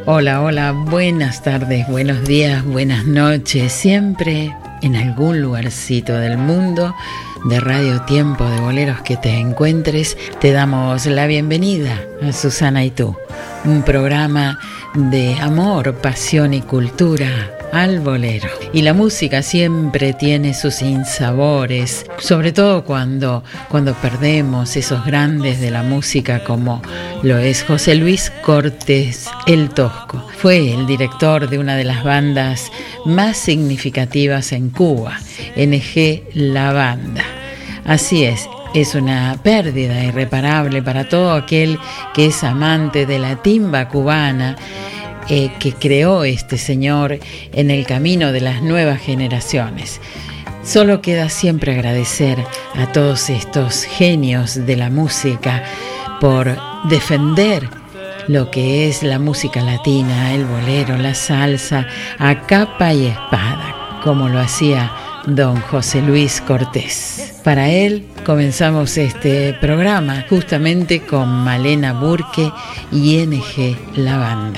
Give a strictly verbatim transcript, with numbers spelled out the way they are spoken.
Hola, hola, buenas tardes, buenos días, buenas noches, siempre en algún lugarcito del mundo de Radio Tiempo de Boleros que te encuentres, te damos la bienvenida a Susana y tú, un programa de amor, pasión y cultura al bolero. Y la música siempre tiene sus sinsabores, sobre todo cuando, cuando perdemos esos grandes de la música como lo es José Luis Cortés el Tosco. Fue el director de una de las bandas más significativas en Cuba, N G La Banda. Así es, es una pérdida irreparable para todo aquel que es amante de la timba cubana, Eh, que creó este señor en el camino de las nuevas generaciones. Solo queda siempre agradecer a todos estos genios de la música por defender lo que es la música latina, el bolero, la salsa, a capa y espada, como lo hacía don José Luis Cortés. Para él comenzamos este programa justamente con Malena Burke y N G La Banda.